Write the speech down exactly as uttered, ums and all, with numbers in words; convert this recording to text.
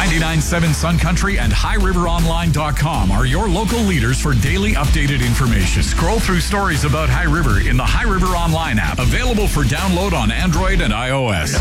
ninety-nine point seven Sun Country and high river online dot com are your local leaders for daily updated information. Scroll through stories about High River in the High River Online app, available for download on Android and iOS.